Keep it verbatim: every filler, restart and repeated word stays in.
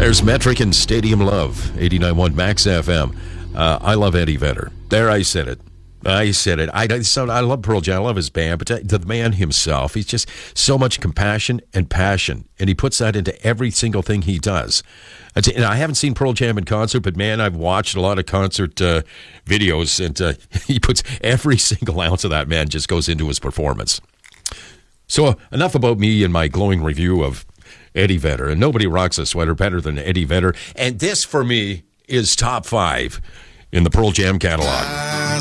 There's Metric and Stadium Love, eighty-nine point one Max F M. Uh, I love Eddie Vedder. There, I said it. I said it. I, so I love Pearl Jam. I love his band, but to, to the man himself, he's just so much compassion and passion, and he puts that into every single thing he does. And I haven't seen Pearl Jam in concert, but man, I've watched a lot of concert uh, videos, and uh, he puts every single ounce of that man just goes into his performance. So uh, enough about me and my glowing review of Eddie Vedder, and nobody rocks a sweater better than Eddie Vedder, and this for me is top five in the Pearl Jam catalog.